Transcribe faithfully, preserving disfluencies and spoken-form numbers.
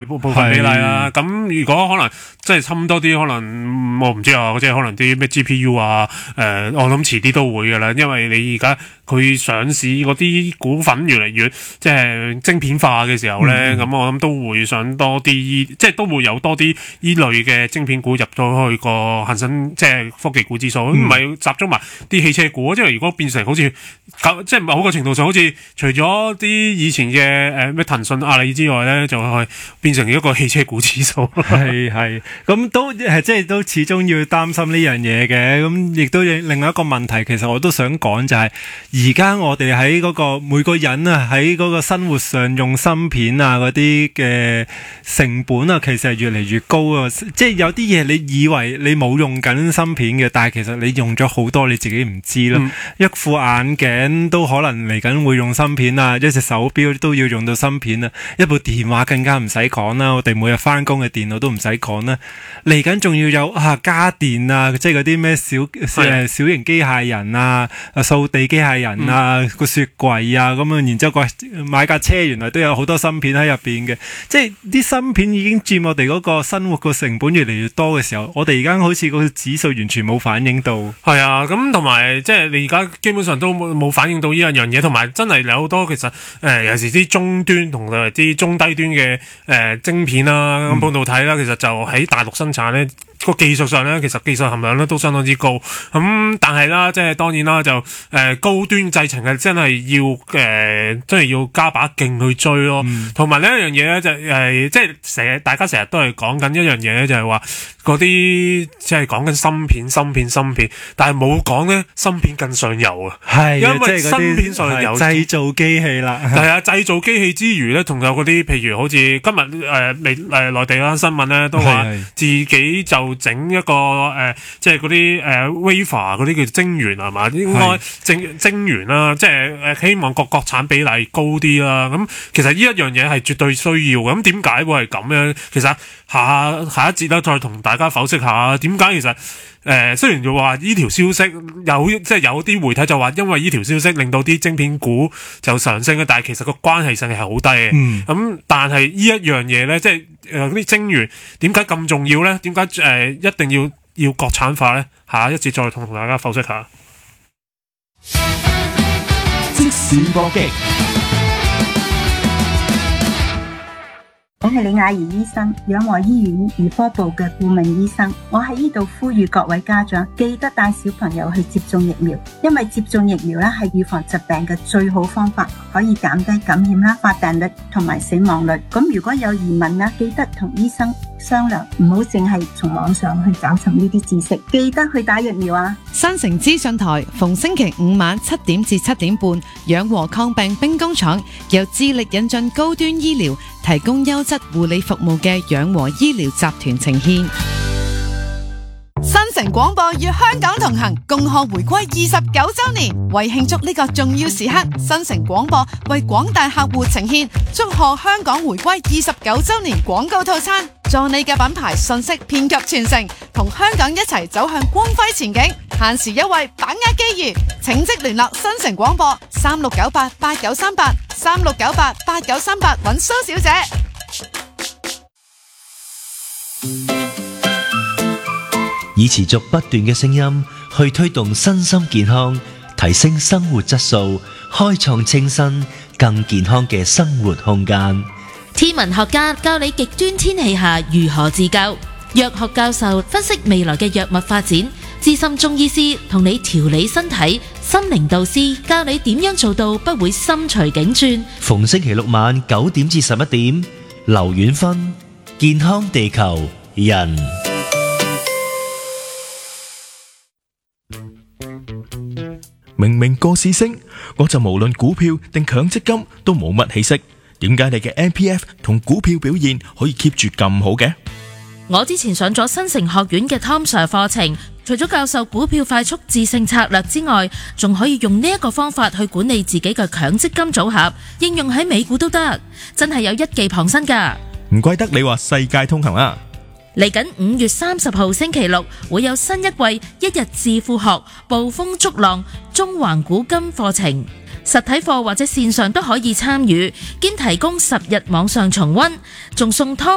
部部分比例啦。咁如果可能即係侵多啲，可能我唔知啊，即係可能啲咩 G P U 啊，誒、呃，我諗遲啲都會噶啦，因為你而家佢上市嗰啲股份越嚟越即係晶片化嘅時候咧，咁、嗯、我諗都會想多啲，即係都會有多啲依類嘅晶片股入咗去個恒生即係科技股指數，唔係、嗯、集中埋啲汽車股，即係如果變成好似即係某個程度上，好似除咗啲以前嘅誒咩騰訊、阿里之外咧，就係變成一個汽車股指數。 係係，咁都係即係都始終要擔心呢樣嘢嘅。咁亦都另外一個問題，其實我都想講就係而家我哋喺嗰個每個人啊喺嗰個生活上用芯片啊嗰啲嘅成本啊，其實係越嚟越高啊！即係有啲嘢你以為你冇用緊芯片嘅，但係其實你用咗好多，你自己唔知啦。嗯、一副眼鏡都可能嚟緊會用芯片啊，一隻手錶都要用到芯片啊，一部電話更加唔使講啦。我哋每日翻工嘅電腦都唔使講啦。嚟緊仲要有啊家電啊，即係嗰啲咩小誒小型機械人啊、掃地機械人啊、個、嗯、雪櫃啊咁樣，然之後個買架車原來都有好多芯片喺入邊嘅，即係啲芯片已經佔我哋嗰個生活個成本越嚟越多嘅時候，我哋而家好似個指數完全冇反映到。 係啊，咁同埋即係你而家基本上都冇冇反映到呢樣樣嘢，同埋真係有好多其實誒、呃、有時啲中端同埋啲中低端嘅誒、呃、晶片啦、咁半導體啦，其實就喺大陸生產咧。個技術上咧，其實技術含量咧都相當之高，咁、嗯、但係啦，即係當然啦，就誒、呃、高端製程係真係要誒、呃，真係要加把勁去追咯。同埋、嗯、另一樣嘢咧就誒、呃，即係成日大家成日都係講緊一樣嘢咧，就係話嗰啲即係講緊芯片、芯片、芯片，但係冇講咧芯片更上游啊。係，因為芯片上游製造機器啦。 係啊，製造機器之餘咧，仲有嗰啲譬如好似今日誒未誒內地嗰單新聞咧，都話自己就整一個誒、呃，即係嗰啲誒 wafer 嗰啲叫晶圓係嘛？應該晶晶圓啦，即係誒希望個國產比例高啲啦。咁其實呢一樣嘢係絕對需要嘅。咁點解會係咁樣？其實下下一節咧，再同大家剖析下點解其實誒、呃，雖然就話呢條消息有即係有啲媒體就話，因為呢條消息令到啲晶片股就上升嘅，但係其實個關係性係好低嘅。咁、嗯、但係呢一樣嘢咧，即係誒啲晶圓點解咁重要咧？點解誒一定要要國產化咧？下一節再同同大家剖析下。 即時搏擊。 我係李雅怡醫生，養和醫院兒科部嘅顧問醫生。我喺呢度呼籲各位家長記得帶小朋友去接種疫苗，因為接種疫苗咧係預防疾病嘅最好方法，可以減低感染啦、發病率同埋死亡率。咁如果有疑問咧，記得同醫生商量，唔好淨係從網上去找尋呢啲知識。記得去打疫苗啊！ 新城資訊台逢星期五晚七點至七點半，養和抗病兵工廠由致力引進高端醫療，提供優質護理服務嘅養和醫療集團呈現。新城廣播與香港同行，共賀回歸二十九周年。為慶祝呢個重要時刻，新城廣播為廣大客戶呈現祝賀香港回歸二十九周年廣告套餐，助你嘅品牌信息遍及全城，同香港一齊走向光輝前景。限時優惠，把握機遇，請即聯絡新城廣播三六九八八九三八三六九八八九三八揾蘇小姐。 以持續不斷嘅聲音去推動身心健康，提升生活質素，開創清新更健康嘅生活空間。 天文學家教你極端天氣下如何自救，藥學教授分析未來嘅藥物發展，資深中醫師同你調理身體，心靈導師教你點樣做到不會心隨境轉。 逢星期六晚九點至十一點，劉遠芬，健康地球人。 明明個市升，我就無論股票定強積金都冇乜起色。點解你嘅 M P F 同股票表現可以 keep 住咁好嘅？ 我之前上咗新城學院嘅 Tom Sir 課程，除咗教授股票快速致勝策略之外，仲可以用呢一個方法去管理自己嘅強積金組合，應用喺美股都得，真係有一技傍身噶。 唔怪得你話世界通行啦！ 嚟緊五月三十號星期六會有新一季一日致富學暴風逐浪中環古今課程，實體課或者線上都可以參與，兼提供十日網上重溫，仲送 Tom